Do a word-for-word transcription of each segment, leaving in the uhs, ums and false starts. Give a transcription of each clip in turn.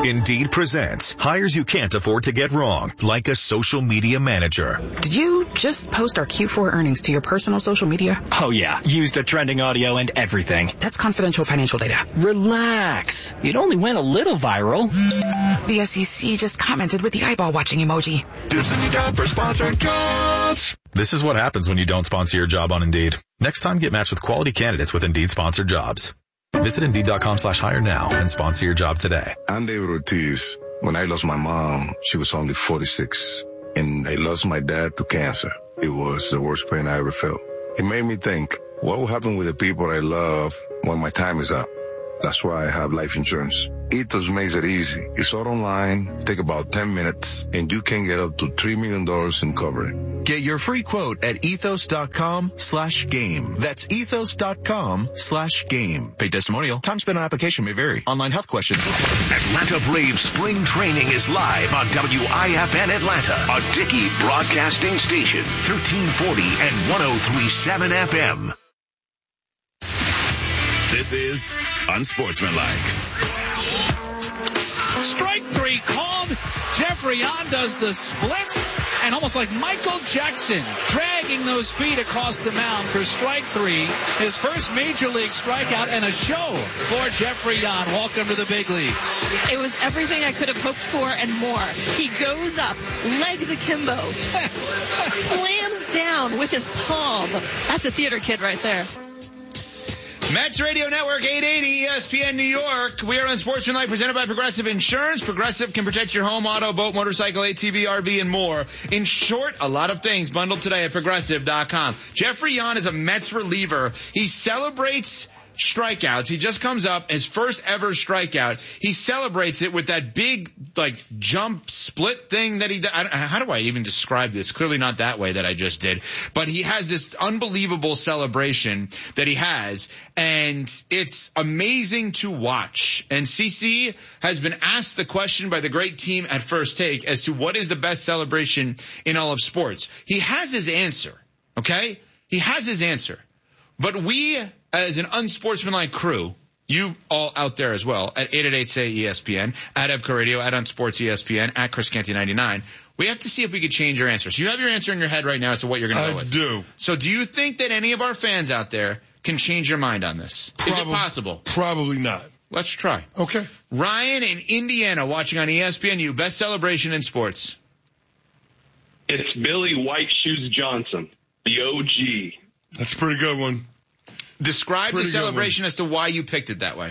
Indeed presents hires you can't afford to get wrong, like a social media manager. Did you just post our Q four earnings to your personal social media? Oh yeah, used the trending audio and everything. That's confidential financial data. Relax. It only went a little viral. The S E C just commented with the eyeball watching emoji. This is your job for sponsored jobs. This is what happens when you don't sponsor your job on Indeed. Next time, get matched with quality candidates with Indeed sponsored jobs. Visit Indeed.com slash hire now and sponsor your job today. I'm David Ortiz. When I lost my mom, she was only forty-six. And I lost my dad to cancer. It was the worst pain I ever felt. It made me think, what will happen with the people I love when my time is up? That's why I have life insurance. Ethos makes it easy. It's all online, take about ten minutes, and you can get up to three million dollars in coverage. Get your free quote at ethos.com slash game. That's ethos.com slash game. Paid testimonial. Time spent on application may vary. Online health questions. Atlanta Braves spring training is live on W I F N Atlanta, a Dickey broadcasting station, thirteen forty and one oh three point seven F M. This is Unsportsmanlike. Strike three called. Jeffrey Yon does the splits, and almost like Michael Jackson, dragging those feet across the mound for strike three. His first major league strikeout and a show for Jeffrey Yon. Welcome to the big leagues. It was everything I could have hoped for and more. He goes up, legs akimbo, slams down with his palm. That's a theater kid right there. Mets Radio Network, eight eighty E S P N New York. We are on Sportsmanlike, presented by Progressive Insurance. Progressive can protect your home, auto, boat, motorcycle, A T V, R V, and more. In short, a lot of things bundled today at Progressive dot com. Jeffrey Yon is a Mets reliever. He celebrates strikeouts. He just comes up, his first ever strikeout. He celebrates it with that big, like, jump split thing that he does. How do I even describe this? Clearly not that way that I just did. But he has this unbelievable celebration that he has, and it's amazing to watch. And C C has been asked the question by the great team at First Take as to what is the best celebration in all of sports. He has his answer, okay? He has his answer. But we, as an unsportsmanlike crew, you all out there as well, at eight eight eight say E S P N, at Evco Radio, at Unsports E S P N, at Chris Canty ninety-nine, we have to see if we could change your answer. So you have your answer in your head right now as to what you're going to go with. I do. So do you think that any of our fans out there can change your mind on this? Prob- Is it possible? Probably not. Let's try. Okay. Ryan in Indiana watching on E S P N U, best celebration in sports. It's Billy White Shoes Johnson, the O G. That's a pretty good one. Describe pretty the celebration as to why you picked it that way.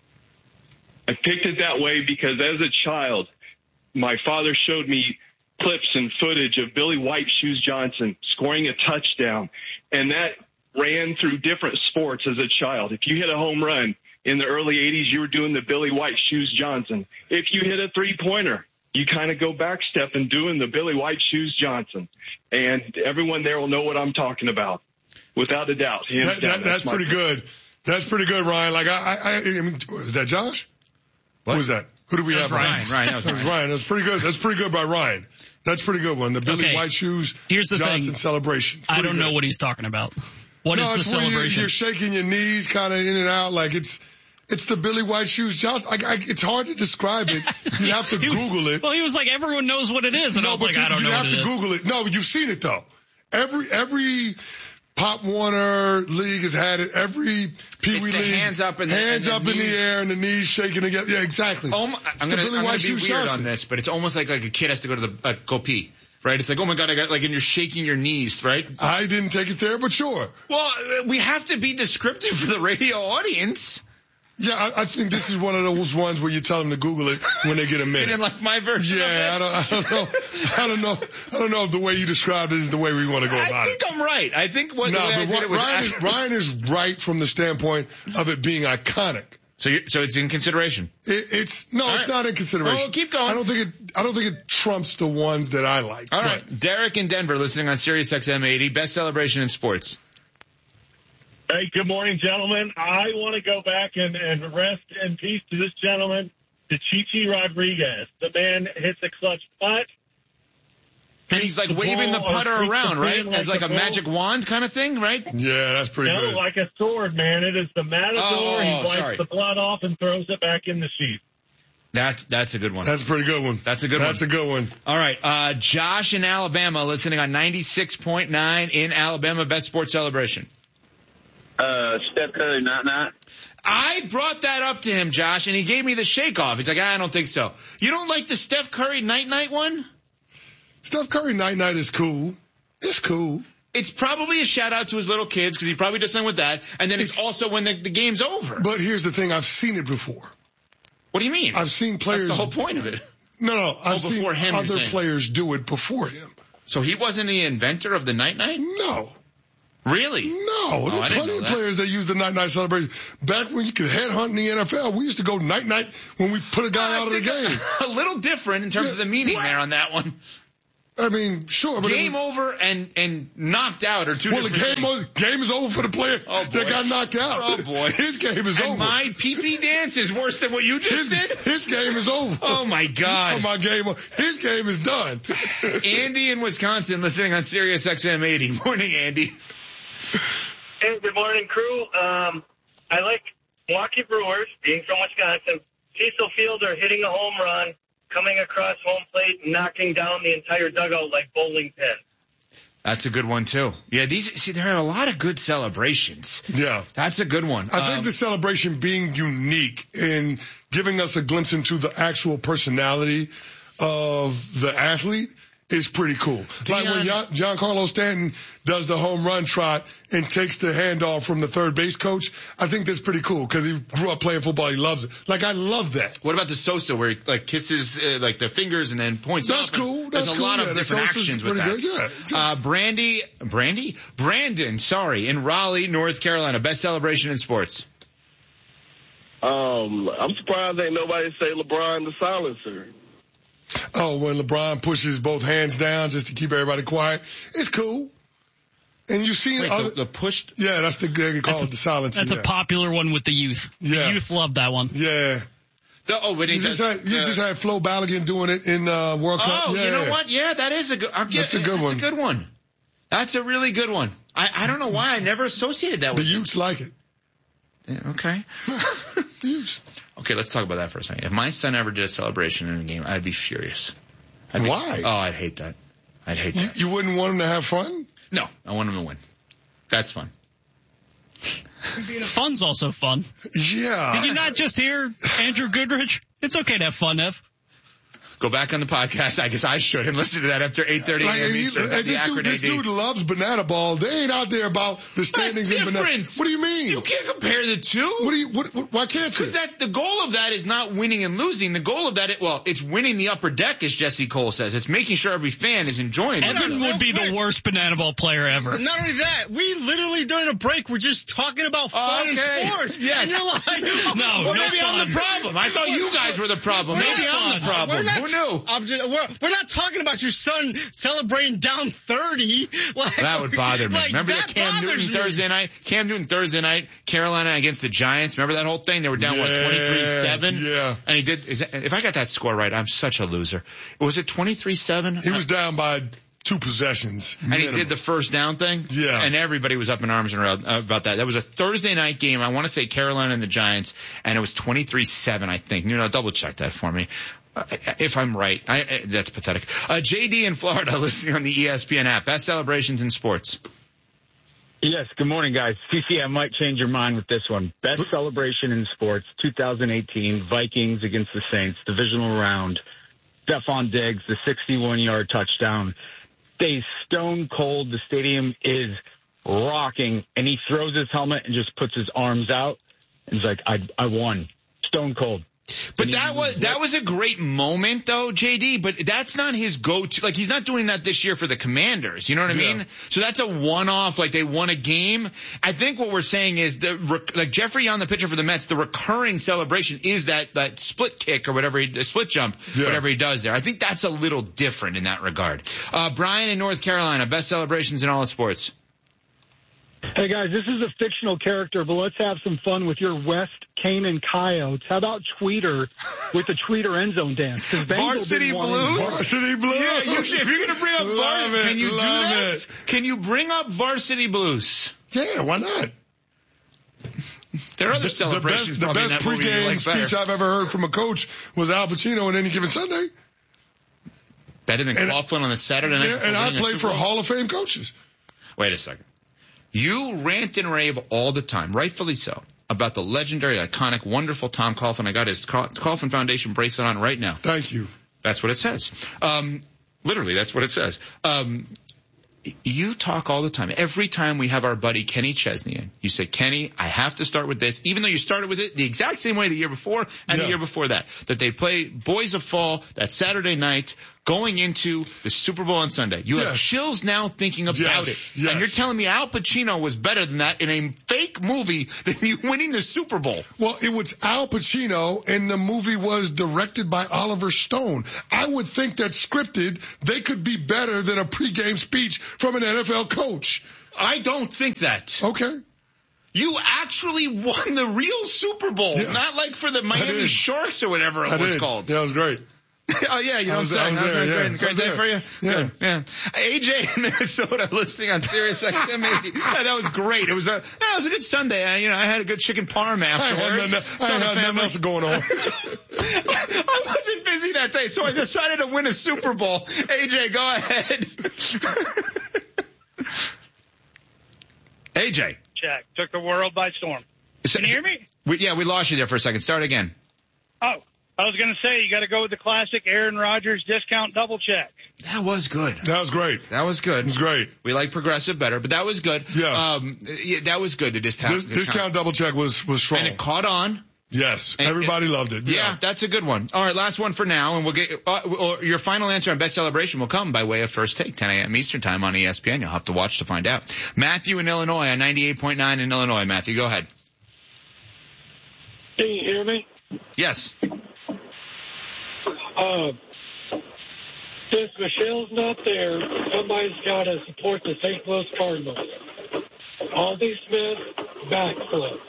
I picked it that way because as a child, my father showed me clips and footage of Billy White Shoes Johnson scoring a touchdown, and that ran through different sports as a child. If you hit a home run in the early eighties, you were doing the Billy White Shoes Johnson. If you hit a three-pointer, you kind of go back step and doing the Billy White Shoes Johnson. And everyone there will know what I'm talking about, without a doubt. That, that, that's that's pretty good. That's pretty good, Ryan. Like, I, I, I mean, is that Josh? What? Who was that? Who do we that have? Ryan. Ryan. That was, that was Ryan. That's pretty good. That's pretty good by Ryan. That's pretty good one. The Billy okay. White Shoes Here's the Johnson thing. celebration. I don't good. know what he's talking about. What no, is the it's celebration? Where you're, you're shaking your knees kind of in and out like it's it's the Billy White Shoes Johnson. I, I, it's hard to describe it. You have to Google was, it. Well, he was like, everyone knows what it is. And no, I was but like, you, I don't you know have what it to is. Google it. No, you've seen it, though. Every every Pop Warner League has had it. Every Pee Wee League. hands up, and the, hands and up the in knees. the air and the knees shaking together. Yeah, exactly. Oh, I'm going to be weird Johnson. on this, but it's almost like like a kid has to go to the uh, go pee. Right? It's like, oh my God, I got, like, and you're shaking your knees, right? I didn't take it there, but sure. Well, we have to be descriptive for the radio audience. Yeah, I, I think this is one of those ones where you tell them to Google it when they get a minute. You didn't like my version Yeah, of it? I don't, I don't know. I don't know. I don't know if the way you described it is the way we want to go about it. I think it. I'm right. I think what no, the way but I did it was Ryan, is, Ryan is right from the standpoint of it being iconic. So, you, so it's in consideration. It, it's no, All it's right. not in consideration. Well, keep going. I don't think it. I don't think it trumps the ones that I like. All but. right, Derek in Denver, listening on Sirius X M eighty. Best celebration in sports. Hey, good morning, gentlemen. I want to go back and, and rest in peace to this gentleman, to Chichi Rodriguez. The man hits a clutch putt. And he's like waving the putter around, right? As like a magic wand kind of thing, right? Yeah, that's pretty no, good. like a sword, man. It is the matador. Oh, he wipes sorry. the blood off and throws it back in the sheath. That's that's a good one. That's a pretty good one. That's a good That's one. That's a good one. All right. Uh, Josh in Alabama listening on ninety-six point nine in Alabama. Best sports celebration. Uh, Steph Curry, not not. I brought that up to him, Josh, and he gave me the shake off. He's like, I don't think so. You don't like the Steph Curry night night one? Steph Curry night night is cool. It's cool. It's probably a shout out to his little kids because he probably does something with that. And then it's, it's also when the, the game's over. But here's the thing. I've seen it before. What do you mean? I've seen players. That's the whole point of it. No, no. I've oh, seen him, other players do it before him. So he wasn't the inventor of the night night? No. Really? No. Oh, There are plenty of players that use the night night celebration. Back when you could headhunt in the N F L, we used to go night night when we put a guy uh, out of the game. A little different in terms yeah. of the meaning what? there on that one. I mean, sure. But game was, over and, and knocked out are two well, different Well, the game, game is over for the player oh, that got knocked out. Oh, boy. His game is and over. my pee-pee dance is worse than what you just his, did? His game is over. Oh, my God. My game, his game is done. Andy in Wisconsin listening on Sirius X M eighty. Morning, Andy. Hey, good morning, crew. Um, I like Milwaukee Brewers, being from Wisconsin. Cecil Fielder hitting a home run, coming across home plate, knocking down the entire dugout like bowling pins. That's a good one, too. Yeah, these, see, there are a lot of good celebrations. Yeah. That's a good one. I um, think the celebration being unique and giving us a glimpse into the actual personality of the athlete is pretty cool. Dion, like when Giancarlo Stanton does the home run trot and takes the handoff from the third base coach, I think that's pretty cool because he grew up playing football. He loves it. Like, I love that. What about the Sosa where he, like, kisses, uh, like, the fingers and then points That's up? cool. That's There's a cool. lot yeah, of different actions with that. Good. Yeah. Uh, Brandy, Brandy? Brandon, sorry, in Raleigh, North Carolina. Best celebration in sports. Um, I'm surprised ain't nobody say LeBron the silencer. Oh, when LeBron pushes both hands down just to keep everybody quiet. It's cool. And you've seen Wait, other... the, the pushed... Yeah, that's the... They call that's it the silencer. That's yeah. a popular one with the youth. Yeah. The youth love that one. Yeah. The, oh, but he you, does, just had, you uh, just had Flo Balogun doing it in uh, World Cup. Oh, yeah. you know what? Yeah, that is a good... I'll That's get, a good that's one. That's a good one. That's a really good one. I, I don't know why I never associated that with The youths like it. Yeah, okay. Youths. Okay, let's talk about that for a second. If my son ever did a celebration in a game, I'd be furious. I'd be, Why? Oh, I'd hate that. I'd hate that. You, you wouldn't want him to have fun? No, I want him to win. That's fun. Fun's also fun. Yeah. Did you not just hear Andrew Goodrich? It's okay to have fun, Ev. Go back on the podcast. I guess I should and listen to that after eight thirty like, a.m. he, Eastern. Hey, this, dude, this dude loves banana ball. They ain't out there about the standings That's in banana. different. What do you mean? You can't compare the two. What do you? What, what, why can't you? Because that the goal of that is not winning and losing. The goal of that, it, well, it's winning the upper deck, as Jesse Cole says. It's making sure every fan is enjoying it. Evan would be the worst banana ball player ever. Not only that, we literally during a break were just talking about fun okay. and sports. Yes. And you're like, no, well, no maybe fun. I'm the problem. I thought you guys were the problem. We're Maybe I'm the problem. Not, Who knew? I'm just, we're, we're not talking about your son celebrating down thirty. Like, that would bother me. Like, Remember the Cam Newton me. Thursday night? Cam Newton Thursday night, Carolina against the Giants. Remember that whole thing? They were down, yeah, what, twenty-three seven? Yeah. And he did, is that, if I got that score right, I'm such a loser. Was it twenty-three seven? He was down by two possessions. And minimum. he did the first down thing? Yeah. And everybody was up in arms and around about that. That was a Thursday night game. I want to say Carolina and the Giants, and it was twenty-three seven, I think. You know, double check that for me. Uh, if I'm right. I, I, that's pathetic. Uh, J D in Florida listening on the E S P N app. Best celebrations in sports. Yes, good morning, guys. C C, I might change your mind with this one. Best celebration in sports, two thousand eighteen, Vikings against the Saints, divisional round. Stephon Diggs, the sixty-one-yard touchdown. Stays stone cold. The stadium is rocking, and he throws his helmet and just puts his arms out. And he's like, I, I won. Stone cold. But that was that was a great moment, though, J D. But that's not his go-to. Like, he's not doing that this year for the Commanders. You know what I Yeah. mean? So that's a one-off. Like, they won a game. I think what we're saying is the like Jeffrey on the pitcher for the Mets. The recurring celebration is that that split kick or whatever, he, the split jump, Yeah. whatever he does there. I think that's a little different in that regard. Uh, Brian in North Carolina, best celebrations in all of sports. Hey, guys, this is a fictional character, but let's have some fun with your West Canaan Coyotes. How about Tweeter with the Tweeter end zone dance? Varsity Blues? Varsity Blues? Yeah, you should, if you're going to bring up Love Varsity, it, can you do love that? it. Can you bring up Varsity Blues? Yeah, why not? There are other the, celebrations. The best, the best pregame like speech I've ever heard from a coach was Al Pacino on Any Given Sunday. Better than and, Coughlin on the Saturday night. Yeah, and I played for Hall of Fame coaches. Wait a second. You rant and rave all the time, rightfully so, about the legendary, iconic, wonderful Tom Coughlin. I got his Coughlin Foundation bracelet on right now. Thank you. That's what it says. Um, literally, that's what it says. Um, You talk all the time. Every time we have our buddy Kenny Chesney in, you say, Kenny, I have to start with this, even though you started with it the exact same way the year before and yeah. the year before that, that they play Boys of Fall that Saturday night going into the Super Bowl on Sunday. You yes. have chills now thinking about yes. it. Yes. And you're telling me Al Pacino was better than that in a fake movie than you winning the Super Bowl. Well, it was Al Pacino, and the movie was directed by Oliver Stone. I would think that scripted, they could be better than a pregame speech from an N F L coach. I don't think that. Okay. You actually won the real Super Bowl, yeah. not like for the Miami Sharks or whatever it I was did. called. Yeah, it was great. Oh, yeah, you know what I'm saying? That was there, yeah. Great, great day for you? Yeah. Good, yeah. A J in Minnesota listening on Sirius X M eighty. Yeah, that was great. It was a, yeah, it was a good Sunday. I, you know, I had a good chicken parm afterwards. I had, I had nothing else going on. I wasn't busy that day, so I decided to win a Super Bowl. A J, go ahead. A J. Check. Took the world by storm. Can you hear me? We, yeah, we lost you there for a second. Start again. Oh, I was going to say, you got to go with the classic Aaron Rodgers discount double check. That was good. That was great. That was good. It was great. We like Progressive better, but that was good. Yeah. Um, yeah, that was good. The discount, Dis- discount, discount double check was, was strong. And it caught on. Yes. And everybody it, loved it. Yeah. yeah, that's a good one. All right, last one for now, and we'll get, uh, or your final answer on Best Celebration will come by way of First Take, ten a.m. Eastern Time on E S P N. You'll have to watch to find out. Matthew in Illinois on ninety-eight point nine in Illinois. Matthew, go ahead. Can you hear me? Yes. Uh, since Michelle's not there, somebody's got to support the Saint Louis Cardinals. Ozzie Smith, backflip.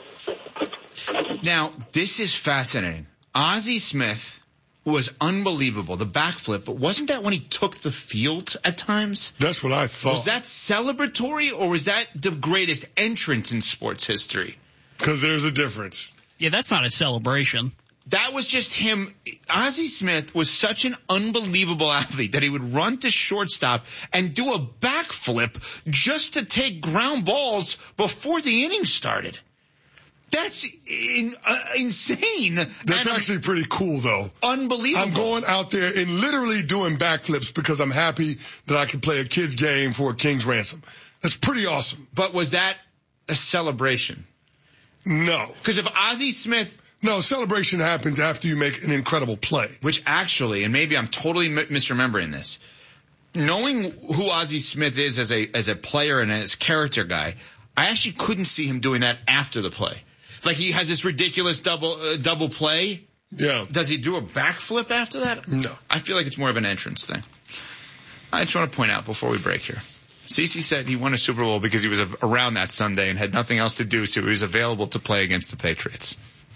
Now, this is fascinating. Ozzie Smith was unbelievable, the backflip, but wasn't that when he took the field at times? That's what I thought. Was that celebratory, or was that the greatest entrance in sports history? Because there's a difference. Yeah, that's not a celebration. That was just him. Ozzie Smith was such an unbelievable athlete that he would run to shortstop and do a backflip just to take ground balls before the inning started. That's in, uh, insane. That's and actually pretty cool, though. Unbelievable. I'm going out there and literally doing backflips because I'm happy that I can play a kid's game for a king's ransom. That's pretty awesome. But was that a celebration? No. Because if Ozzie Smith... No, celebration happens after you make an incredible play. Which actually, and maybe I'm totally m- misremembering this, knowing who Ozzie Smith is as a as a player and as a character guy, I actually couldn't see him doing that after the play. Like he has this ridiculous double uh, double play. Yeah. Does he do a backflip after that? No. I feel like it's more of an entrance thing. I just want to point out before we break here. Cece said he won a Super Bowl because he was around that Sunday and had nothing else to do, so he was available to play against the Patriots.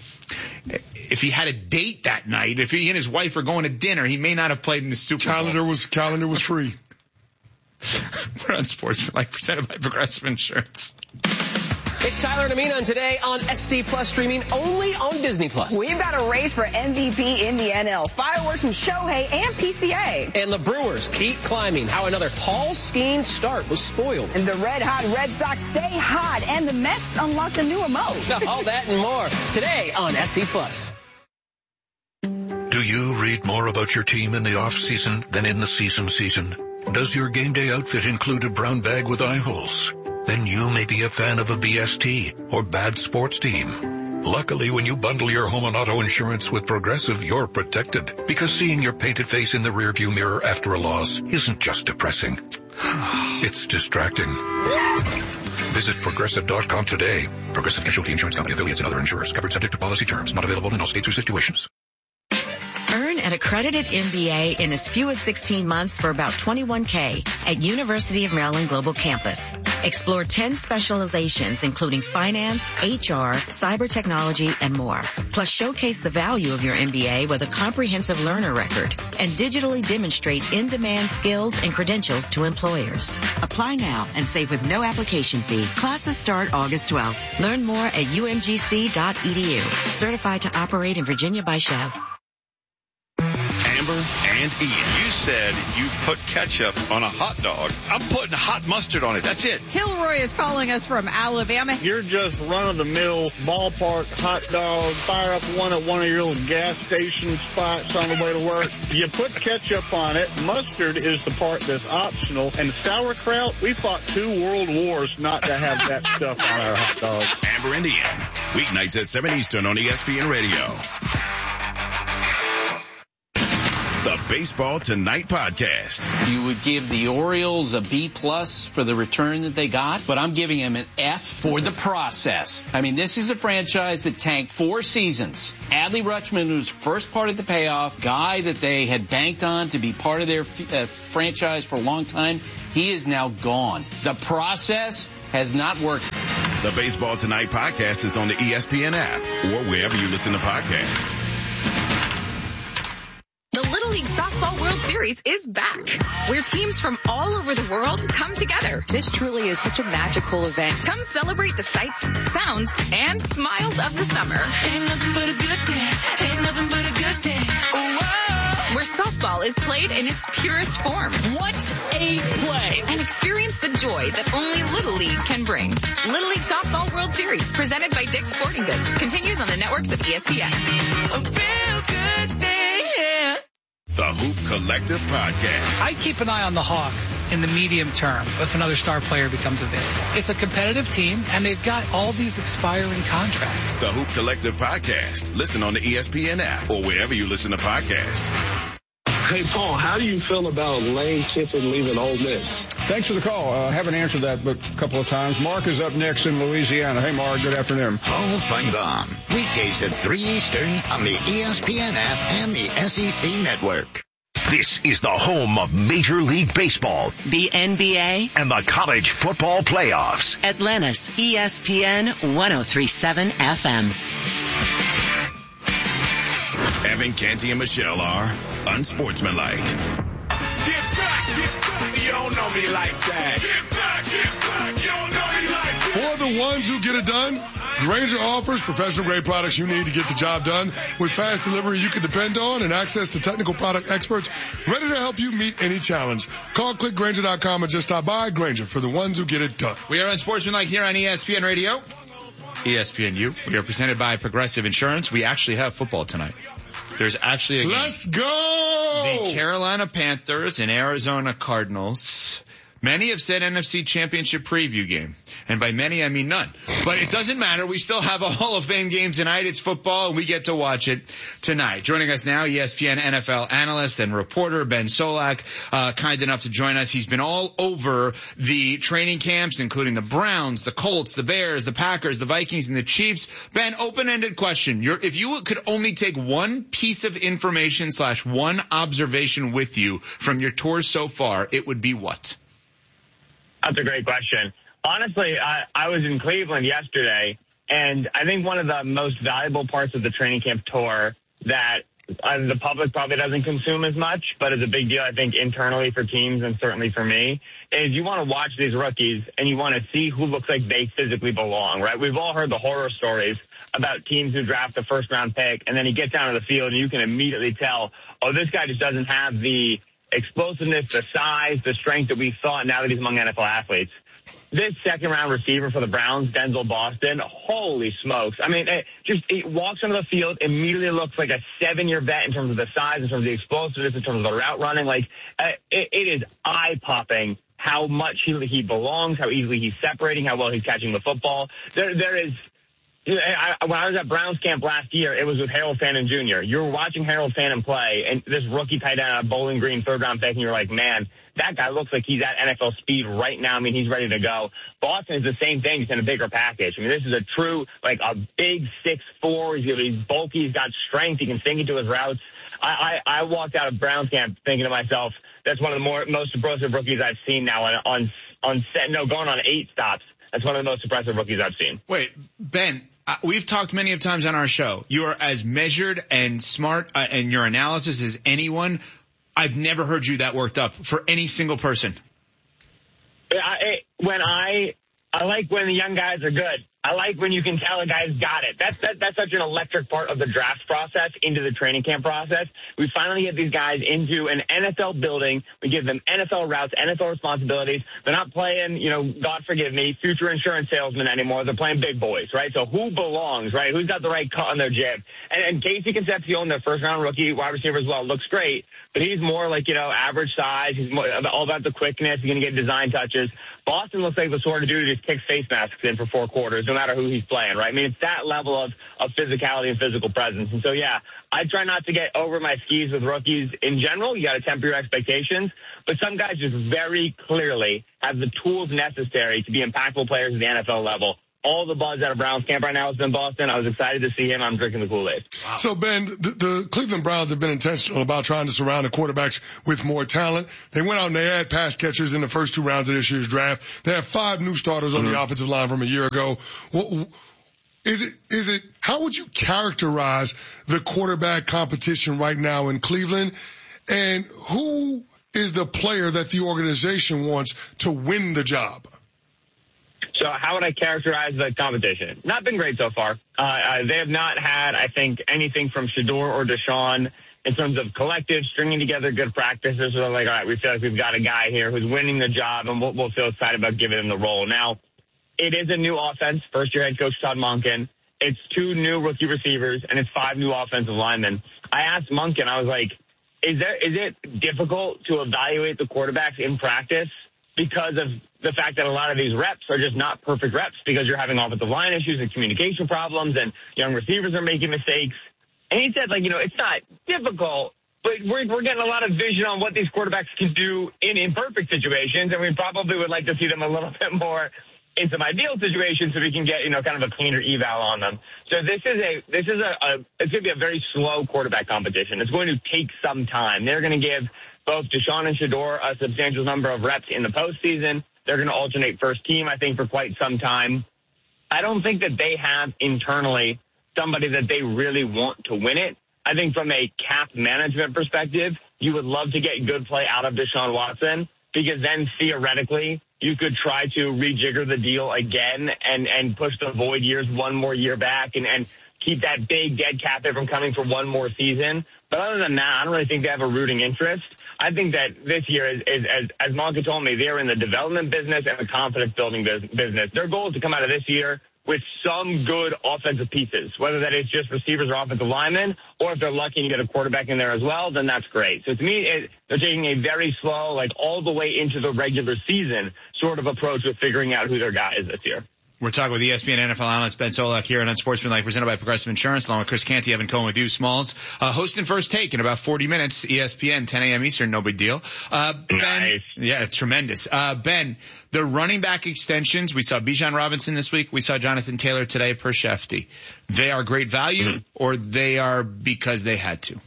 If he had a date that night, if he and his wife were going to dinner, he may not have played in the Super calendar Bowl. Was, calendar was free. We're on Sportsmanlike, presented by Progressive Insurance. It's Tyler and Amina today on S C Plus, streaming only on Disney Plus. We've got a race for M V P in the N L, fireworks from Shohei and P C A. And the Brewers keep climbing, how another Paul Skeens start was spoiled. And the red hot Red Sox stay hot, and the Mets unlock a new emote. All that and more today on S C Plus. Do you read more about your team in the off-season than in the season season? Does your game day outfit include a brown bag with eye holes? Then you may be a fan of a B S T or bad sports team. Luckily, when you bundle your home and auto insurance with Progressive, you're protected. Because seeing your painted face in the rearview mirror after a loss isn't just depressing. It's distracting. Visit Progressive dot com today. Progressive Casualty Insurance Company, affiliates, and other insurers. Covered subject to policy terms. Not available in all states or situations. Earn at accredited M B A in as few as sixteen months for about twenty-one K at University of Maryland Global Campus. Explore ten specializations, including finance, H R, cyber technology, and more. Plus, showcase the value of your M B A with a comprehensive learner record and digitally demonstrate in-demand skills and credentials to employers. Apply now and save with no application fee. Classes start August twelfth. Learn more at U M G C dot E D U. Certified to operate in Virginia by Chev. Amber and Ian. You said you put ketchup on a hot dog. I'm putting hot mustard on it. That's it. Kilroy is calling us from Alabama. You're just run-of-the-mill ballpark hot dog. Fire up one at one of your little gas station spots on the way to work. You put ketchup on it. Mustard is the part that's optional. And sauerkraut, we fought two world wars not to have that stuff on our hot dogs. Amber and Ian. Weeknights at seven Eastern on E S P N Radio. The Baseball Tonight podcast. You would give the Orioles a B plus for the return that they got, but I'm giving them an F for the process. I mean, this is a franchise that tanked four seasons. Adley Rutschman was first part of the payoff, guy that they had banked on to be part of their uh, franchise for a long time. He is now gone. The process has not worked. The Baseball Tonight podcast is on the E S P N app or wherever you listen to podcasts. The Little League Softball World Series is back, where teams from all over the world come together. This truly is such a magical event. Come celebrate the sights, sounds, and smiles of the summer. Ain't nothing but a good day. Ain't nothing but a good day. Whoa. Where softball is played in its purest form. What a play. And experience the joy that only Little League can bring. Little League Softball World Series, presented by Dick's Sporting Goods, continues on the networks of E S P N. A real good day, yeah. The Hoop Collective Podcast. I keep an eye on the Hawks in the medium term if another star player becomes available. It's a competitive team, and they've got all these expiring contracts. The Hoop Collective Podcast. Listen on the E S P N app or wherever you listen to podcasts. Hey, Paul, how do you feel about Lane Kiffin leaving Ole Miss? Thanks for the call. I uh, haven't answered that but a couple of times. Mark is up next in Louisiana. Hey, Mark, good afternoon. Paul Feinbaum, weekdays at three Eastern on the E S P N app and the S E C Network. This is the home of Major League Baseball, the N B A, and the college football playoffs. Atlanta's E S P N one oh three point seven F M. Evan, Canty, and Michelle are unsportsmanlike. Get back, get back, you don't know me like that. Get back, get back, you don't know me like that. For the ones who get it done, Grainger offers professional grade products you need to get the job done with fast delivery you can depend on and access to technical product experts ready to help you meet any challenge. Call click Grainger dot com and just stop by. Grainger, for the ones who get it done. We are unsportsmanlike here on E S P N Radio. E S P N U. We are presented by Progressive Insurance. We actually have football tonight. There's actually a game. Let's go! The Carolina Panthers and Arizona Cardinals. Many have said N F C Championship preview game. And by many, I mean none. But it doesn't matter. We still have a Hall of Fame game tonight. It's football, and we get to watch it tonight. Joining us now, E S P N N F L analyst and reporter Ben Solak, uh, kind enough to join us. He's been all over the training camps, including the Browns, the Colts, the Bears, the Packers, the Vikings, and the Chiefs. Ben, open-ended question. You're, if you could only take one piece of information slash one observation with you from your tour so far, it would be what? That's a great question. Honestly, I, I was in Cleveland yesterday, and I think one of the most valuable parts of the training camp tour that uh, the public probably doesn't consume as much, but is a big deal, I think, internally for teams and certainly for me, is you want to watch these rookies and you want to see who looks like they physically belong, right? We've all heard the horror stories about teams who draft a first-round pick, and then he gets down to the field and you can immediately tell, oh, this guy just doesn't have the explosiveness, the size, the strength that we thought now that he's among N F L athletes. This second-round receiver for the Browns, Denzel Boston, holy smokes. I mean, it just it walks onto the field, immediately looks like a seven-year vet in terms of the size, in terms of the explosiveness, in terms of the route running. Like, uh, it, it is eye-popping how much he, he belongs, how easily he's separating, how well he's catching the football. There, there is I, when I was at Browns camp last year, it was with Harold Fannin Junior You were watching Harold Fannin play, and this rookie tight end out of Bowling Green, third-round pick, and you're like, man, that guy looks like he's at N F L speed right now. I mean, he's ready to go. Boston is the same thing, just in a bigger package. I mean, this is a true, like, a big six four. He's, he's bulky. He's got strength. He can sink into his routes. I, I, I walked out of Browns camp thinking to myself, that's one of the more most impressive rookies I've seen now on, on, on set, no, going on eight stops. That's one of the most impressive rookies I've seen. Wait, Ben, uh, we've talked many of times on our show. You are as measured and smart uh, in your analysis as anyone. I've never heard you that worked up for any single person. I, when I, I like when the young guys are good. I like when you can tell a guy's got it. That's that, that's such an electric part of the draft process into the training camp process. We finally get these guys into an N F L building. We give them N F L routes, N F L responsibilities. They're not playing, you know, God forgive me, future insurance salesmen anymore. They're playing big boys, right? So who belongs, right? Who's got the right cut on their jib? And, and Casey Concepcion, their first-round rookie wide receiver as well, looks great. But he's more like, you know, average size. He's more, all about the quickness. He's going to get design touches. Boston looks like the sort of dude who just kicks face masks in for four quarters, no matter who he's playing, right? I mean, it's that level of, of physicality and physical presence. And so, yeah, I try not to get over my skis with rookies in general. You got to temper your expectations. But some guys just very clearly have the tools necessary to be impactful players at the N F L level. All the buzz out of Browns camp right now has been Boston. I was excited to see him. I'm drinking the Kool-Aid. Wow. So, Ben, the, the Cleveland Browns have been intentional about trying to surround the quarterbacks with more talent. They went out and they had pass catchers in the first two rounds of this year's draft. They have five new starters on mm-hmm. the offensive line from a year ago. Well, is it, is it, how would you characterize the quarterback competition right now in Cleveland? And who is the player that the organization wants to win the job? So how would I characterize the competition? Not been great so far. Uh, uh, they have not had, I think, anything from Shedeur or Deshaun in terms of collective stringing together good practices. So they're like, all right, we feel like we've got a guy here who's winning the job, and we'll, we'll feel excited about giving him the role. Now, it is a new offense. First-year head coach Todd Monken. It's two new rookie receivers, and it's five new offensive linemen. I asked Monken, I was like, is there is it difficult to evaluate the quarterbacks in practice because of the fact that a lot of these reps are just not perfect reps because you're having offensive line issues and communication problems and young receivers are making mistakes? And he said, like, you know, it's not difficult, but we're, we're getting a lot of vision on what these quarterbacks can do in imperfect situations, and we probably would like to see them a little bit more in some ideal situations so we can get, you know, kind of a cleaner eval on them. So this is a, this is a, a it's going to be a very slow quarterback competition. It's going to take some time. They're going to give both Deshaun and Shedeur a substantial number of reps in the postseason. They're going to alternate first team, I think, for quite some time. I don't think that they have internally somebody that they really want to win it. I think from a cap management perspective, you would love to get good play out of Deshaun Watson because then theoretically you could try to rejigger the deal again and, and push the void years one more year back and, and keep that big dead cap hit from coming for one more season. But other than that, I don't really think they have a rooting interest. I think that this year, is, is as, as Monka told me, they're in the development business and the confidence building business. Their goal is to come out of this year with some good offensive pieces, whether that is just receivers or offensive linemen, or if they're lucky to get a quarterback in there as well, then that's great. So to me, it, they're taking a very slow, like all the way into the regular season sort of approach with figuring out who their guy is this year. We're talking with E S P N N F L analyst Ben Solak here on Unsportsmanlike, presented by Progressive Insurance, along with Chris Canty, Evan Cohen with you, Smalls. Uh, hosting First Take in about forty minutes, E S P N, ten a.m. Eastern, no big deal. Uh, Ben, nice. Yeah, tremendous. Uh, Ben, the running back extensions, we saw Bijan Robinson this week, we saw Jonathan Taylor today per Shefty. They are great value, mm-hmm. or they are because they had to?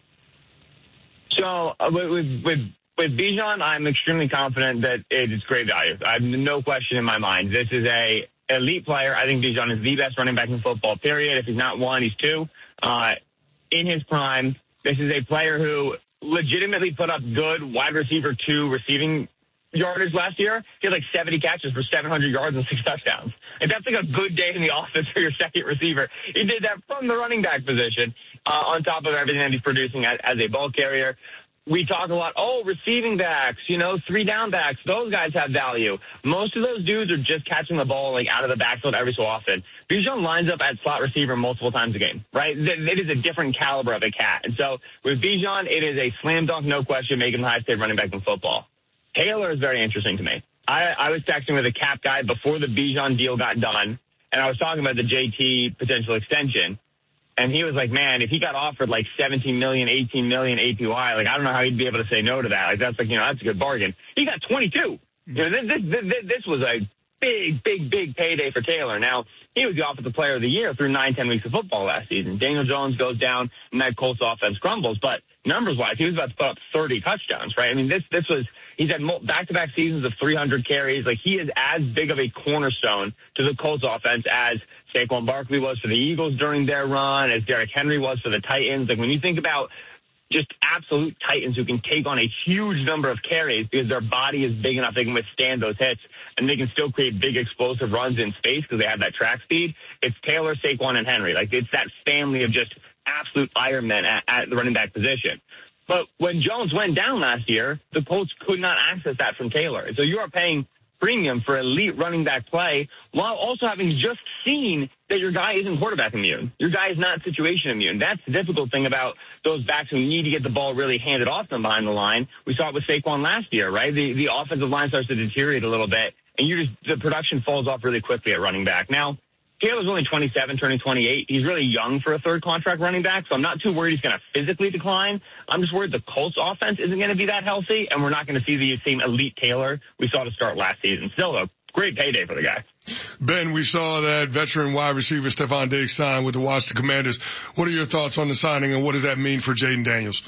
So, uh, with, with, with Bijan, I'm extremely confident that it is great value. I have no question in my mind. This is a elite player. I think Bijan is the best running back in football, period. If he's not one, he's two. Uh, in his prime, this is a player who legitimately put up good wide receiver two receiving yardage last year. He had like seventy catches for seven hundred yards and six touchdowns. And that's like a good day in the office for your second receiver. He did that from the running back position, uh, on top of everything that he's producing as, as a ball carrier. We talk a lot, oh, receiving backs, you know, three down backs, those guys have value. Most of those dudes are just catching the ball like out of the backfield every so often. Bijan lines up at slot receiver multiple times a game, right? It is a different caliber of a cat. And so with Bijan, it is a slam dunk, no question, make him the highest paid running back in football. Taylor is very interesting to me. I, I was texting with a cap guy before the Bijan deal got done, and I was talking about the J T potential extension. And he was like, man, if he got offered like seventeen million, eighteen million A P Y, like, I don't know how he'd be able to say no to that. Like, that's like, you know, that's a good bargain. He got twenty-two. You know, this, this, this, this was a big, big, big payday for Taylor. Now, he was the offensive player of the year through nine, ten weeks of football last season. Daniel Jones goes down, and that Colts offense crumbles. But numbers-wise, he was about to put up thirty touchdowns, right? I mean, this this was – he's had back-to-back seasons of three hundred carries. Like, he is as big of a cornerstone to the Colts offense as Saquon Barkley was for the Eagles during their run, as Derrick Henry was for the Titans. Like, when you think about just absolute titans who can take on a huge number of carries because their body is big enough they can withstand those hits, and they can still create big explosive runs in space because they have that track speed. It's Taylor, Saquon, and Henry. Like, it's that family of just absolute Ironmen at, at the running back position. But when Jones went down last year, the Colts could not access that from Taylor. So you are paying premium for elite running back play while also having just seen that your guy isn't quarterback immune. Your guy is not situation immune. That's the difficult thing about those backs who need to get the ball really handed off them behind the line. We saw it with Saquon last year, right? The the offensive line starts to deteriorate a little bit, and you just the production falls off really quickly at running back. Now, Taylor's only twenty-seven, turning twenty-eight. He's really young for a third contract running back, so I'm not too worried he's going to physically decline. I'm just worried the Colts offense isn't going to be that healthy, and we're not going to see the same elite Taylor we saw to start last season. Still a great payday for the guy. Ben, we saw that veteran wide receiver Stephon Diggs sign with the Washington Commanders. What are your thoughts on the signing, and what does that mean for Jayden Daniels?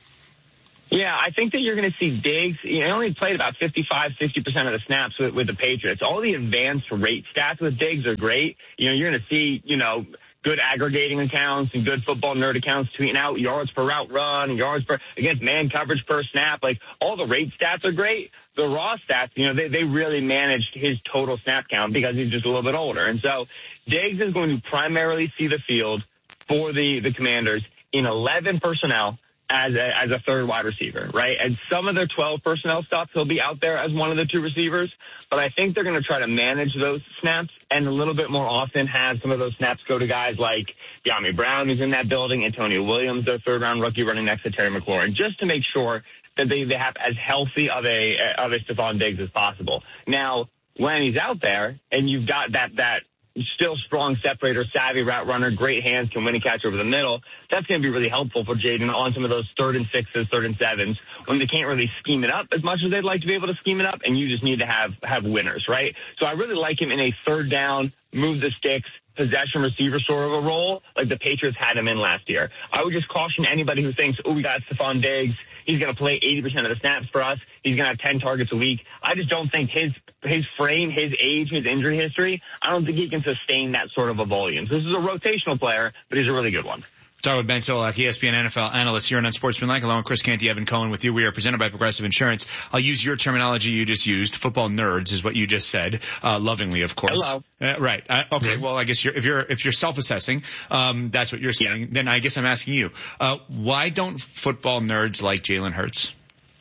Yeah, I think that you're going to see Diggs. He only played about fifty-five, sixty percent of the snaps with, with the Patriots. All the advanced rate stats with Diggs are great. You know, you're going to see, you know, good aggregating accounts and good football nerd accounts tweeting out yards per route run and yards per against man coverage per snap. Like, all the rate stats are great. The raw stats, you know, they, they really managed his total snap count because he's just a little bit older. And so Diggs is going to primarily see the field for the, the Commanders in eleven personnel as a, as a third wide receiver, right? And some of their twelve personnel stuff, he'll be out there as one of the two receivers. But I think they're going to try to manage those snaps and a little bit more often have some of those snaps go to guys like De'Ami Brown, who's in that building, Antonio Williams, their third-round rookie running next to Terry McLaurin, just to make sure that they, they have as healthy of a of a Stephon Diggs as possible. Now, when he's out there and you've got that that still strong separator, savvy route runner, great hands, can win a catch over the middle, that's going to be really helpful for Jayden on some of those third and sixes, third and sevens, when they can't really scheme it up as much as they'd like to be able to scheme it up, and you just need to have, have winners, right? So I really like him in a third down, move the sticks, possession receiver sort of a role, like the Patriots had him in last year. I would just caution anybody who thinks, oh, we got Stephon Diggs, he's going to play eighty percent of the snaps for us, he's going to have ten targets a week. I just don't think his his frame, his age, his injury history, I don't think he can sustain that sort of a volume. So this is a rotational player, but he's a really good one. Talking with Ben Solak, E S P N N F L analyst here on Unsportsmanlike, along with Chris Canty, Evan Cohen with you. We are presented by Progressive Insurance. I'll use your terminology you just used. Football nerds is what you just said, uh, lovingly, of course. Hello. Uh, right. Uh, okay. Well, I guess you're, if you're if you're self-assessing, um, that's what you're saying. Yeah. Then I guess I'm asking you, uh, why don't football nerds like Jalen Hurts?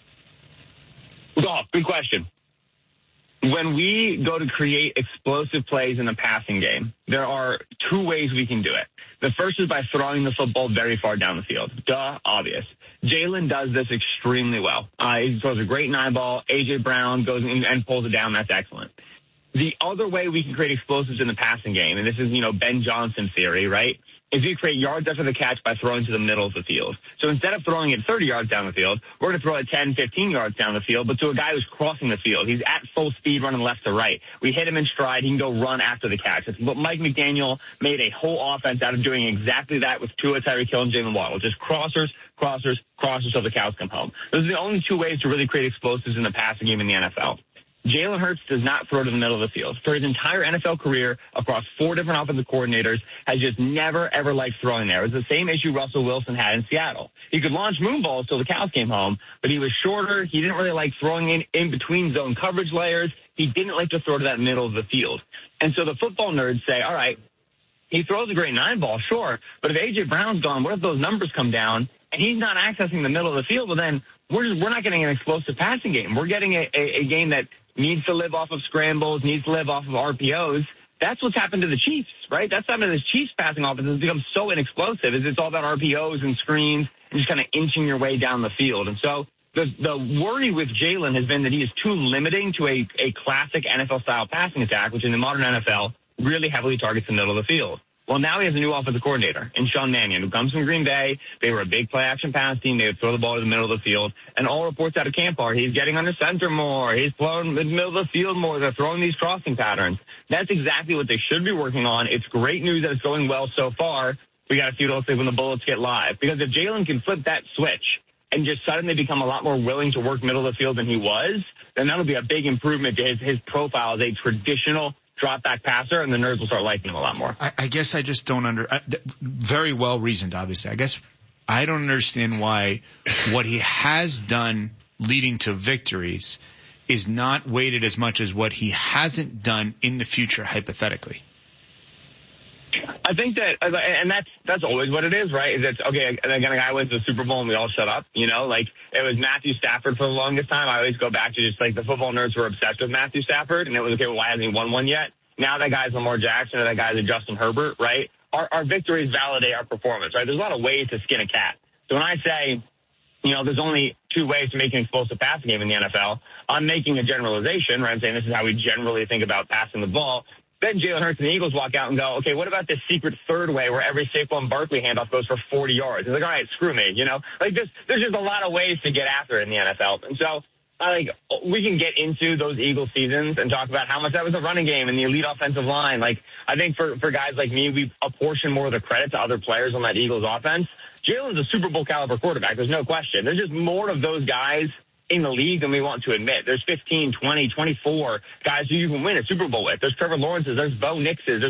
Oh, good question. When we go to create explosive plays in the passing game, there are two ways we can do it. The first is by throwing the football very far down the field. Duh, obvious. Jalen does this extremely well. Uh, he throws a great nine ball. A J. Brown goes in and pulls it down. That's excellent. The other way we can create explosives in the passing game, and this is, you know, Ben Johnson theory, right, is you create yards after the catch by throwing to the middle of the field. So instead of throwing it thirty yards down the field, we're going to throw it ten, fifteen yards down the field, but to a guy who's crossing the field. He's at full speed running left to right. We hit him in stride. He can go run after the catch. It's what Mike McDaniel made a whole offense out of doing exactly that with Tua, Tyreek Hill, and Jalen Waddle. Just crossers, crossers, crossers till the cows come home. Those are the only two ways to really create explosives in the passing game in the N F L. Jalen Hurts does not throw to the middle of the field. For his entire N F L career, across four different offensive coordinators, has just never, ever liked throwing there. It was the same issue Russell Wilson had in Seattle. He could launch moon balls till the cows came home, but he was shorter. He didn't really like throwing in, in between zone coverage layers. He didn't like to throw to that middle of the field. And so the football nerds say, all right, he throws a great nine ball, sure, but if A J. Brown's gone, what if those numbers come down and he's not accessing the middle of the field? Well, then we're just, we're not getting an explosive passing game. We're getting a, a, a game that needs to live off of scrambles, needs to live off of R P Os. That's what's happened to the Chiefs, right? That's happened to the Chiefs passing offense. It's become so inexplosive. It's all about R P Os and screens and just kind of inching your way down the field. And so the the worry with Jalen has been that he is too limiting to a, a classic N F L-style passing attack, which in the modern N F L really heavily targets the middle of the field. Well, now he has a new offensive coordinator in Sean Mannion, who comes from Green Bay. They were a big play-action pass team. They would throw the ball to the middle of the field. And all reports out of camp are he's getting under center more. He's throwing in the middle of the field more. They're throwing these crossing patterns. That's exactly what they should be working on. It's great news that it's going well so far. We got to see what when the bullets get live. Because if Jalen can flip that switch and just suddenly become a lot more willing to work middle of the field than he was, then that'll be a big improvement to his, his profile as a traditional drop back passer, and the nerds will start liking him a lot more. I, I guess I just don't under, I, th- very well reasoned, obviously. I guess I don't understand why what he has done leading to victories is not weighted as much as what he hasn't done in the future, hypothetically. I think that, and that's that's always what it is, right? Is it's okay. And again, a guy wins the Super Bowl and we all shut up, you know. Like it was Matthew Stafford for the longest time. I always go back to just like the football nerds were obsessed with Matthew Stafford, and it was okay. Well, why hasn't he won one yet? Now that guy's Lamar Jackson, or that guy's a Justin Herbert, right? Our our victories validate our performance, right? There's a lot of ways to skin a cat. So when I say, you know, there's only two ways to make an explosive passing game in the N F L, I'm making a generalization, right? I'm saying this is how we generally think about passing the ball. Then Jalen Hurts and the Eagles walk out and go, okay, what about this secret third way where every Saquon Barkley handoff goes for forty yards? It's like, all right, screw me, you know? Like, this, there's just a lot of ways to get after it in the N F L. And so, I think we can get into those Eagles seasons and talk about how much that was a running game and the elite offensive line. Like, I think for, for guys like me, we apportion more of the credit to other players on that Eagles offense. Jalen's a Super Bowl caliber quarterback. There's no question. There's just more of those guys in the league than we want to admit. There's fifteen, twenty, twenty-four guys who you can win a Super Bowl with. There's Trevor Lawrence's, there's Bo Nix's, there's